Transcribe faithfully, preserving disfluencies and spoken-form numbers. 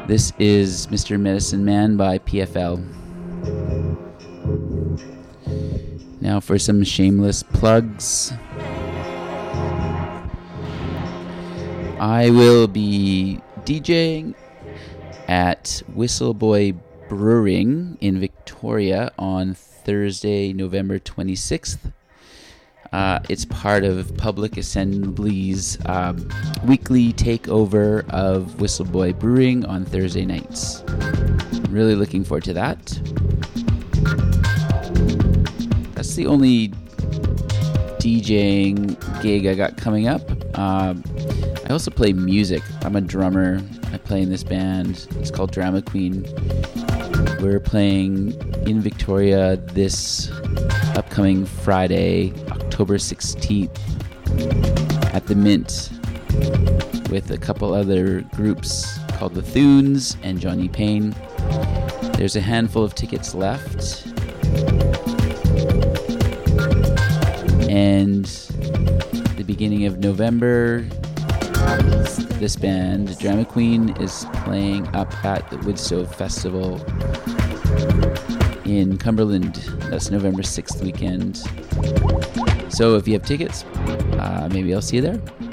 This is Mister Medicine Man by P F L. Now for some shameless plugs. I will be DJing at Whistleboy Brewing in Victoria on Thursday, November twenty-sixth. Uh, it's part of Public Assembly's um, weekly takeover of Whistleboy Brewing on Thursday nights. Really looking forward to that. That's the only DJing gig I got coming up. Um, I also play music. I'm a drummer. I play in this band. It's called Drama Queen. We're playing in Victoria this upcoming Friday, October sixteenth, at the Mint with a couple other groups called The Thunes and Johnny Payne. There's a handful of tickets left. And the beginning of November, this band, Drama Queen, is playing up at the Woodstove Festival in Cumberland. That's November sixth weekend. So if you have tickets, uh, maybe I'll see you there.